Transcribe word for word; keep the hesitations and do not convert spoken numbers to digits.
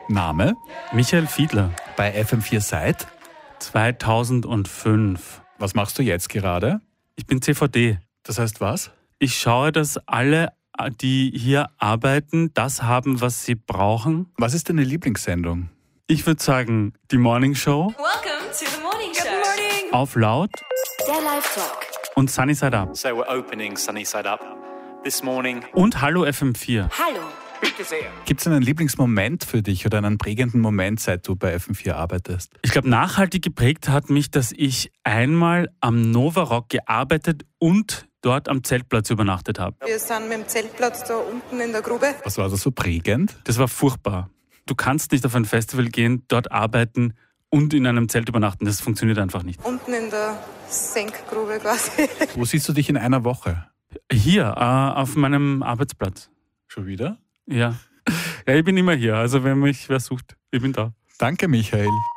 Name? Michael Fiedler. Bei F M vier seit? zweitausendfünf. Was machst du jetzt gerade? Ich bin C V D. Das heißt was? Ich schaue, dass alle, die hier arbeiten, das haben, was sie brauchen. Was ist deine Lieblingssendung? Ich würde sagen, die Morning Show. Welcome to the morning show. Good morning. Auf laut Der Live-Talk. und Sunny Side Up. So we're opening Sunny Side Up this morning. Und Hallo F M vier. Hallo. Gibt es einen Lieblingsmoment für dich oder einen prägenden Moment, seit du bei F M vier arbeitest? Ich glaube, nachhaltig geprägt hat mich, dass ich einmal am Nova Rock gearbeitet und dort am Zeltplatz übernachtet habe. Wir sind mit dem Zeltplatz da unten in der Grube. Was war da so prägend? Das war furchtbar. Du kannst nicht auf ein Festival gehen, dort arbeiten und in einem Zelt übernachten. Das funktioniert einfach nicht. Unten in der Senkgrube quasi. Wo siehst du dich in einer Woche? Hier, äh, auf meinem Arbeitsplatz. Schon wieder? Ja. Ja, ich bin immer hier. Also wenn mich wer sucht, ich bin da. Danke, Michael.